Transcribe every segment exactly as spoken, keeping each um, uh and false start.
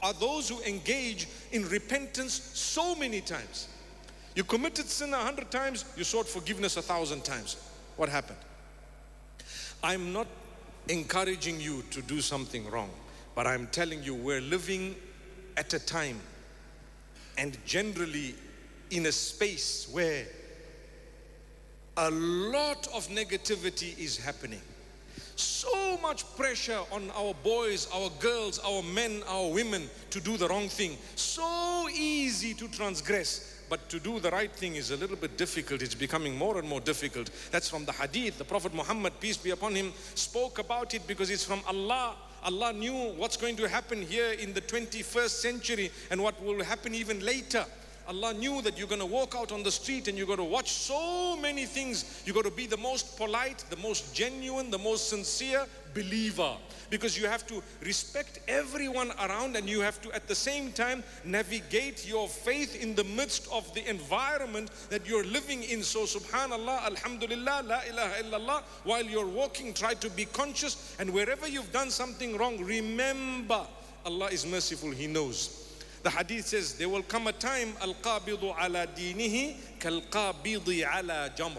are those who engage in repentance so many times. You committed sin a hundred times, you sought forgiveness a thousand times. What happened? I'm not encouraging you to do something wrong, but I'm telling you, we're living at a time and generally in a space where a lot of negativity is happening. So much pressure on our boys, our girls, our men, our women to do the wrong thing. So easy to transgress, but to do the right thing is a little bit difficult. It's becoming more and more difficult. That's from the hadith. The Prophet Muhammad, peace be upon him, spoke about it because it's from Allah. Allah knew what's going to happen here in the twenty-first century and what will happen even later. Allah knew that you're going to walk out on the street and you're going to watch so many things. You're going to be the most polite, the most genuine, the most sincere believer. Because you have to respect everyone around and you have to at the same time navigate your faith in the midst of the environment that you're living in. So subhanallah, alhamdulillah, la ilaha illallah, while you're walking, try to be conscious, and wherever you've done something wrong, remember Allah is merciful, He knows. The hadith says there will come a time, al-qabidu ala dinihi kal-qabidi ala jamr.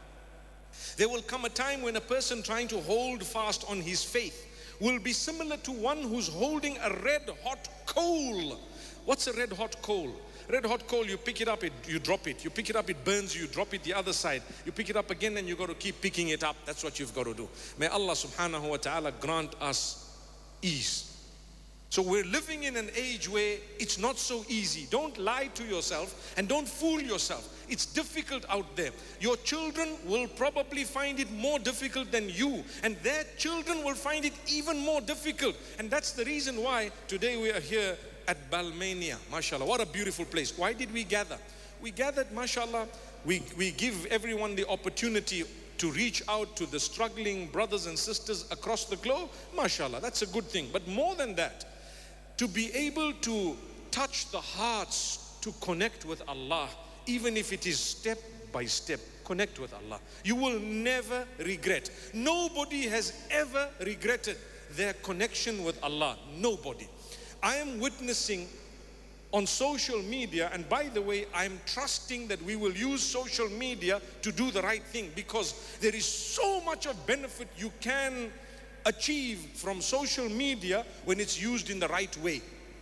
There will come a time when a person trying to hold fast on his faith will be similar to one who's holding a red hot coal. What's a red hot coal? Red hot coal, you pick it up, it, you drop it. You pick it up, it burns you, you drop it the other side. You pick it up again and you got to keep picking it up. That's what you've got to do. May Allah subhanahu wa ta'ala grant us ease. So we're living in an age where it's not so easy. Don't lie to yourself and don't fool yourself. It's difficult out there. Your children will probably find it more difficult than you, and their children will find it even more difficult. And that's the reason why today we are here at Balmania. MashaAllah, what a beautiful place. Why did we gather? We gathered, MashaAllah, we, we give everyone the opportunity to reach out to the struggling brothers and sisters across the globe. MashaAllah, that's a good thing. But more than that, to be able to touch the hearts to connect with Allah, even if it is step by step, connect with Allah. You will never regret. Nobody has ever regretted their connection with Allah. Nobody. I am witnessing on social media, and by the way, I'm trusting that we will use social media to do the right thing, because there is so much of benefit you can achieve from social media when it's used in the right way.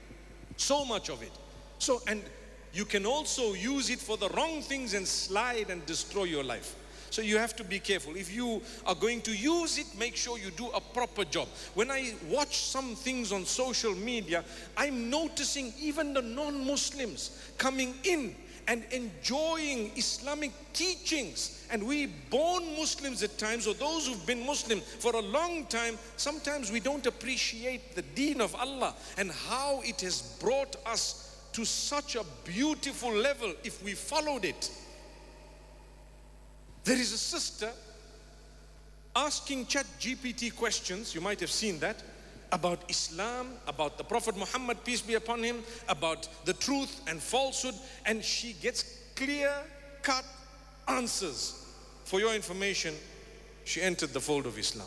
So much of it. So, and you can also use it for the wrong things and slide and destroy your life. So you have to be careful. If you are going to use it, make sure you do a proper job. When I watch some things on social media, I'm noticing even the non-Muslims coming in and enjoying Islamic teachings. And we born Muslims at times, or those who've been Muslim for a long time, sometimes we don't appreciate the deen of Allah and how it has brought us to such a beautiful level if we followed it. There is a sister asking ChatGPT questions, you might have seen that, about Islam, about the Prophet Muhammad, peace be upon him, about the truth and falsehood, and she gets clear-cut answers. For your information, she entered the fold of Islam.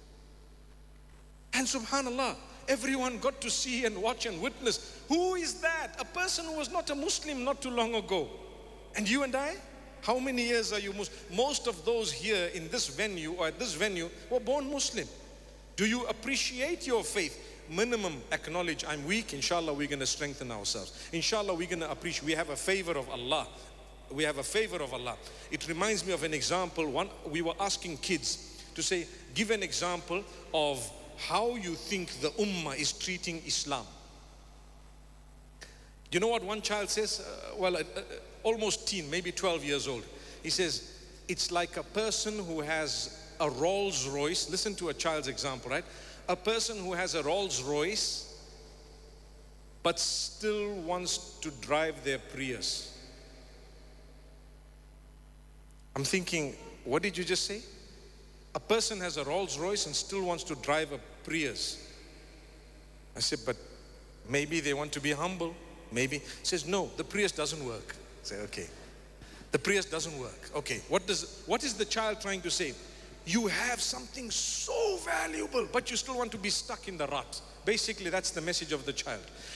And subhanallah, everyone got to see and watch and witness. Who is that? A person who was not a Muslim not too long ago. And you and I? How many years are you Muslim? Most of those here in this venue or at this venue were born Muslim. Do you appreciate your faith? Minimum acknowledge, I'm weak, inshallah we're going to strengthen ourselves. Inshallah we're going to appreciate, we have a favor of Allah. We have a favor of Allah. It reminds me of an example. One, we were asking kids to say, give an example of how you think the ummah is treating Islam. You know what one child says? Uh, well, uh, uh, almost teen, maybe twelve years old. He says, it's like a person who has a Rolls Royce. Listen to a child's example, right? A person who has a Rolls Royce but still wants to drive their Prius. I'm thinking, what did you just say? A person has a Rolls Royce and still wants to drive a Prius. I said, but maybe they want to be humble. Maybe. He says, no, the Prius doesn't work. I say, okay. The Prius doesn't work. Okay, what does what is the child trying to say? You have something so valuable, but you still want to be stuck in the rut. Basically, that's the message of the child.